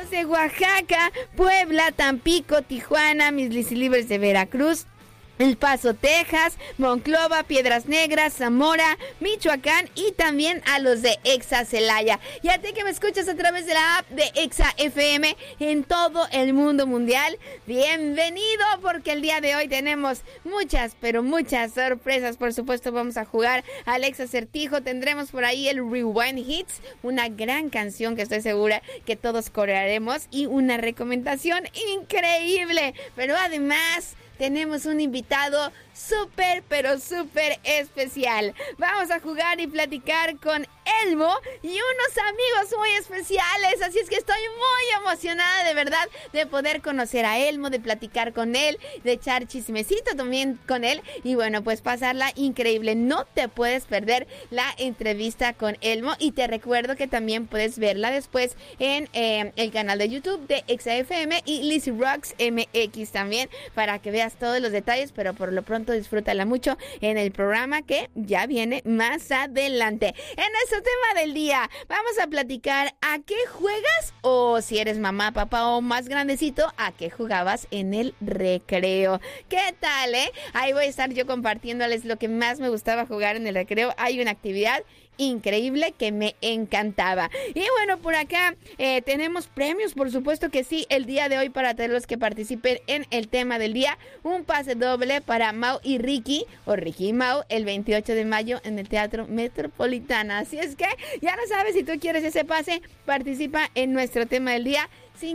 de Oaxaca, Puebla, Tampico, Tijuana, mis Lizzy Libres de Veracruz, El Paso, Texas, Monclova, Piedras Negras, Zamora, Michoacán y también a los de Exa Celaya. Y a ti que me escuchas a través de la app de Exa FM en todo el mundo mundial, bienvenido, porque el día de hoy tenemos muchas, pero muchas sorpresas. Por supuesto vamos a jugar al Exa Acertijo, tendremos por ahí el Rewind Hits, una gran canción que estoy segura que todos corearemos y una recomendación increíble, pero además tenemos un invitado súper, pero súper especial. Vamos a jugar y platicar con Elmo y unos amigos muy especiales. Así es que estoy muy emocionada de verdad de poder conocer a Elmo, de platicar con él, de echar chismecito también con él. Y bueno, pues pasarla increíble. No te puedes perder la entrevista con Elmo. Y te recuerdo que también puedes verla después en el canal de YouTube de Exa FM y Lizzy Rocks MX también, para que veas todos los detalles, pero por lo pronto disfrútala mucho en el programa que ya viene más adelante. En nuestro tema del día vamos a platicar a qué juegas, o si eres mamá, papá o más grandecito, a qué jugabas en el recreo. ¿Qué tal, Ahí voy a estar yo compartiéndoles lo que más me gustaba jugar en el recreo. Hay una actividad increíble que me encantaba. Y bueno, por acá tenemos premios, por supuesto que sí, el día de hoy para todos los que participen en el tema del día. Un pase doble para Mau y Ricky, o Ricky y Mau, el 28 de mayo en el Teatro Metropolitana. Así es que ya lo sabes, si tú quieres ese pase, participa en nuestro tema del día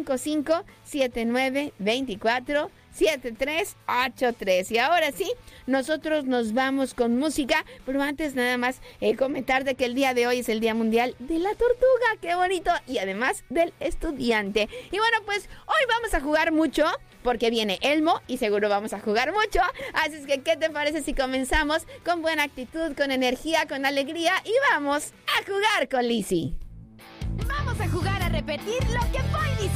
5579247383. Y ahora sí, nosotros nos vamos con música, pero antes nada más comentar de que el día de hoy es el Día Mundial de la Tortuga, qué bonito, y además del estudiante. Y bueno, pues hoy vamos a jugar mucho, porque viene Elmo y seguro vamos a jugar mucho. Así es que, ¿qué te parece si comenzamos con buena actitud, con energía, con alegría, y vamos a jugar con Lizzy? Vamos a jugar a repetir lo que fue.